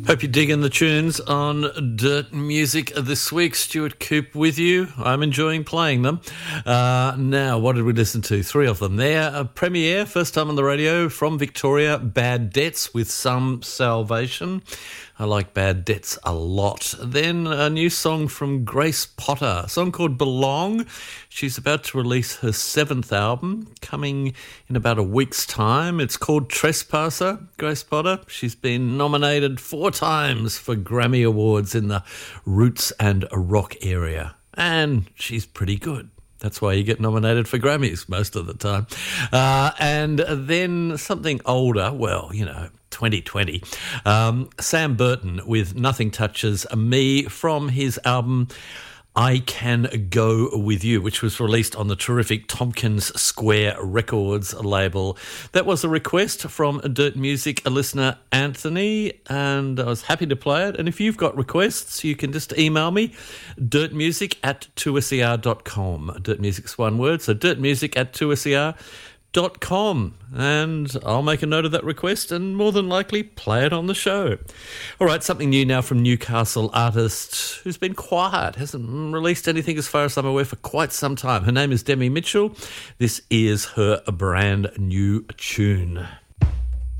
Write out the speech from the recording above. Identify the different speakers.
Speaker 1: Hope you're digging the tunes on Dirt Music this week. Stuart Coop with you. I'm enjoying playing them. Now, what did we listen to? Three of them there. A premiere, first time on the radio, from Victoria, Bad Debts with Some Salvation. I like Bad Debts a lot. Then a new song from Grace Potter, a song called Belong. She's about to release her 7th album, coming in about a week's time. It's called Trespasser, Grace Potter. She's been nominated 4 times for Grammy Awards in the roots and rock area. And she's pretty good. That's why you get nominated for Grammys most of the time. And then something older, well, 2020. Sam Burton with Nothing Touches Me from his album I Can Go With You, which was released on the terrific Tompkins Square Records label. That was a request from Dirt Music listener Anthony, and I was happy to play it. And if you've got requests, you can just email me, dirtmusic@2ser.com. Dirt Music's one word, so dirtmusic@2ser.com, and I'll make a note of that request and more than likely play it on the show. All right, something new now from Newcastle artist who's been quiet, hasn't released anything as far as I'm aware for quite some time. Her name is Demi Mitchell. This is her brand new tune.